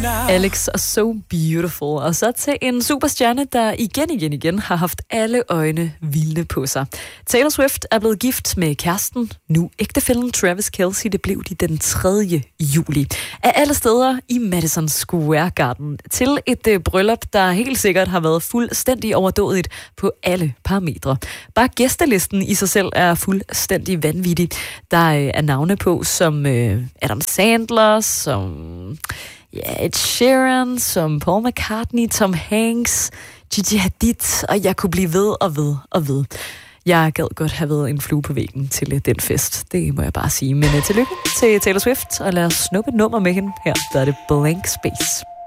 Alex og So Beautiful. Og så til en superstjerne, der igen har haft alle øjne hvilende på sig. Taylor Swift er blevet gift med kæresten, nu ægtefællen Travis Kelce. Det blev de den 3. juli. Af alle steder i Madison Square Garden. Til et bryllup, der helt sikkert har været fuldstændig overdådigt på alle parametre. Bare gæstelisten i sig selv er fuldstændig vanvittig. Der er navne på som Adam Sandler, som Ed Sheeran, som Paul McCartney, Tom Hanks, Gigi Hadid, og jeg kunne blive ved og ved og ved. Jeg gad godt have været en flue på væggen til den fest. Det må jeg bare sige. Men tillykke til Taylor Swift, og lad os snuppe et nummer med hende. Her der er det Blank Space.